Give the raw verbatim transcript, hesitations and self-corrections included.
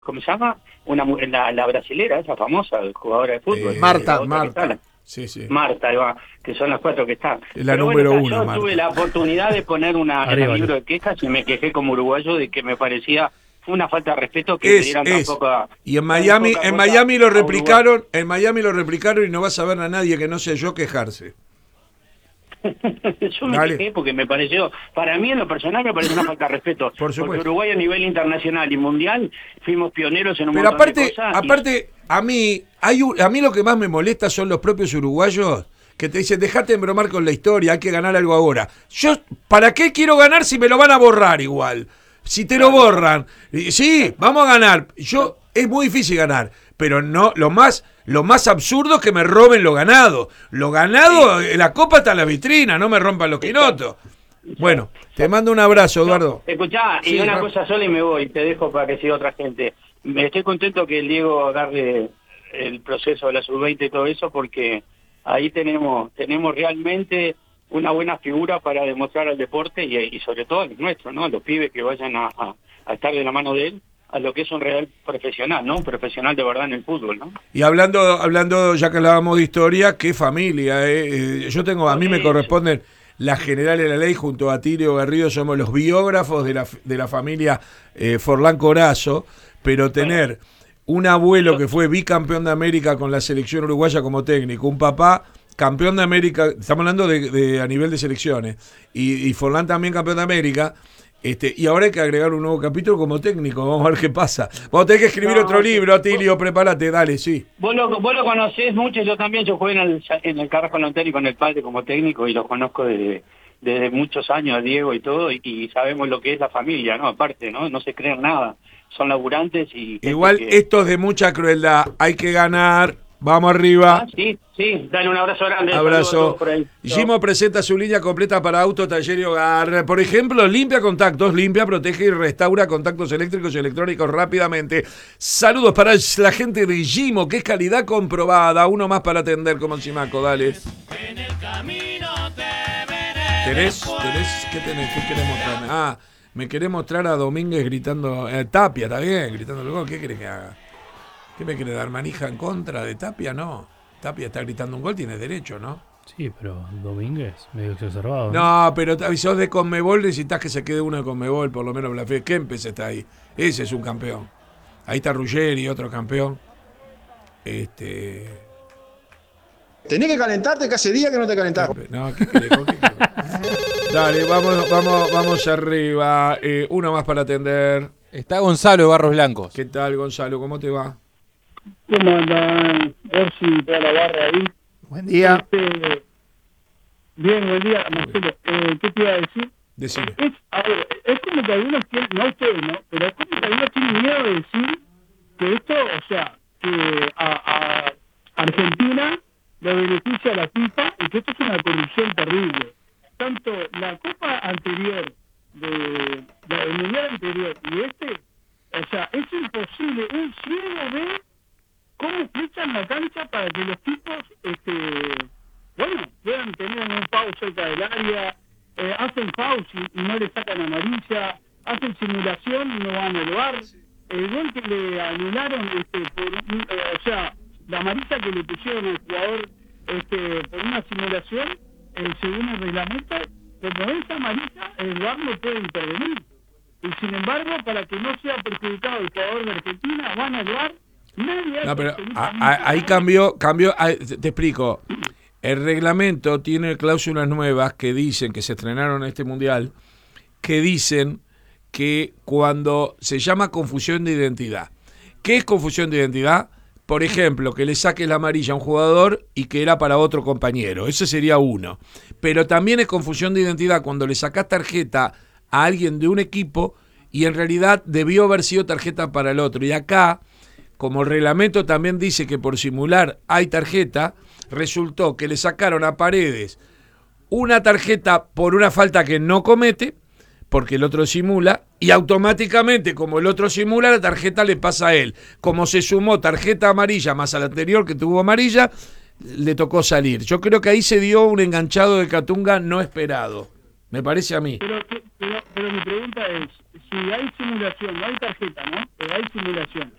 ¿cómo se llama? Una la, la brasilera, esa famosa, jugadora de fútbol. Eh, Marta, Marta. Sí, sí. Marta, que son las cuatro que están. Es la Pero número bueno, uno, yo Marta. tuve la oportunidad de poner una, en el libro de quejas y me quejé como uruguayo de que me parecía fue una falta de respeto que es, le dieran es. tan poca. Y en Miami, en Miami lo replicaron, Uruguay. en Miami lo replicaron y no vas a ver a nadie que no sea yo quejarse. Yo me Dale. quejé porque me pareció, para mí en lo personal me pareció una falta de respeto. Por supuesto. Porque Uruguay a nivel internacional y mundial fuimos pioneros en un Pero montón aparte, de cosas. aparte, y... a mí, hay un, a mí lo que más me molesta son los propios uruguayos que te dicen, dejate de bromar con la historia, hay que ganar algo ahora. Yo, ¿para qué quiero ganar si me lo van a borrar igual? Si te lo borran, sí, vamos a ganar. Yo, es muy difícil ganar, pero no, lo más, lo más absurdo es que me roben lo ganado. Lo ganado, sí. La copa está en la vitrina, no me rompan los quinotos. Bueno, te mando un abrazo, Eduardo. No, escuchá, sí, y una no. cosa sola y me voy, te dejo para que siga otra gente. Me estoy contento que el Diego agarre el proceso de la sub veinte y todo eso, porque ahí tenemos, tenemos realmente una buena figura para demostrar al deporte y, y sobre todo al nuestro, ¿no? Los pibes que vayan a, a, a estar de la mano de él, a lo que es un real profesional, ¿no? Un profesional de verdad en el fútbol, ¿no? Y hablando, hablando ya que hablábamos de historia, qué familia, ¿eh? Yo tengo, a mí me corresponden la general de la ley junto a Tilio Garrido, somos los biógrafos de la, de la familia eh, Forlán Corazzo, pero tener bueno, un abuelo que fue bicampeón de América con la selección uruguaya como técnico, un papá campeón de América, estamos hablando de, de a nivel de selecciones, y, y Forlán también campeón de América, este, y ahora hay que agregar un nuevo capítulo como técnico, vamos a ver qué pasa. Vamos a tener que escribir no, otro libro, Atilio, prepárate, dale, sí. Vos lo, vos lo conocés mucho, yo también, yo jugué en el, en el Carrasco Lontero y con el padre como técnico, y lo conozco desde, desde muchos años, a Diego y todo, y, y sabemos lo que es la familia, ¿no? Aparte, ¿no? No se creen nada, son laburantes y... Igual que... esto es de mucha crueldad, hay que ganar... Vamos arriba. Ah, sí, sí, dale un abrazo grande. Abrazo. Gimo presenta su línea completa para auto, taller y hogar. Por ejemplo, limpia contactos, limpia, protege y restaura contactos eléctricos y electrónicos rápidamente. Saludos para la gente de Gimo, que es calidad comprobada. Uno más para atender como Chimaco, dale. En el camino te veré. ¿Tenés? ¿Tenés? ¿Qué tenés? ¿Qué querés mostrarme? Ah, me querés mostrar a Domínguez gritando, eh, Tapia, ¿está bien? Gritando el gol. ¿Qué querés que haga? ¿Qué me quiere dar manija en contra de Tapia? No. Tapia está gritando un gol, tiene derecho, ¿no? Sí, pero Domínguez, medio exacerbado. No, no pero avisó de Conmebol, necesitas que se quede uno de Conmebol, por lo menos la fe. Kempes está ahí. Ese es un campeón. Ahí está Ruggeri, otro campeón. Este. Tenés que calentarte, que hace días que no te calentás. No, ¿qué querés? ¿Qué querés? Dale, vamos, vamos, vamos arriba. Eh, uno más para atender. Está Gonzalo de Barros Blancos. ¿Qué tal, Gonzalo? ¿Cómo te va? ¿Cómo andan? Orsi, toda la barra ahí. Buen día. Este, bien, buen día, Marcelo. Eh, ¿Qué te iba a decir? Decime. Es, a ver, es como que algunos tienen, no ustedes, ¿no? Pero es como que algunos tienen miedo de decir que esto, o sea, que a, a Argentina le beneficia a la FIFA y que esto es una corrupción terrible. Tanto la Copa anterior, de, de el Mundial anterior y este, o sea, es imposible. Un ciego ve cómo flechan la cancha para que los tipos, este, bueno, puedan tener un foul cerca del área, eh, hacen fouls y, y no le sacan amarilla, hacen simulación y no van a elevar. El gol que le anularon, este, por, eh, o sea, la amarilla que le pusieron al jugador, este, por una simulación, eh, según el reglamento, como esa amarilla, el V A R no puede intervenir. Y sin embargo, para que no sea perjudicado el jugador de Argentina, van a llevar. No, pero a, a, ahí cambió, cambió, a, te, te explico. El reglamento tiene cláusulas nuevas que dicen, que se estrenaron en este mundial, que dicen que cuando se llama confusión de identidad. ¿Qué es confusión de identidad? Por ejemplo, que le saques la amarilla a un jugador y que era para otro compañero. Eso sería uno. Pero también es confusión de identidad cuando le sacás tarjeta a alguien de un equipo y en realidad debió haber sido tarjeta para el otro. Y acá, como el reglamento también dice que por simular hay tarjeta, resultó que le sacaron a Paredes una tarjeta por una falta que no comete, porque el otro simula, y automáticamente, como el otro simula, la tarjeta le pasa a él. Como se sumó tarjeta amarilla más a la anterior que tuvo amarilla, le tocó salir. Yo creo que ahí se dio un enganchado de Catunga no esperado. Me parece a mí. Pero, pero, pero mi pregunta es, si hay simulación, no hay tarjeta, ¿no? Pero hay simulación.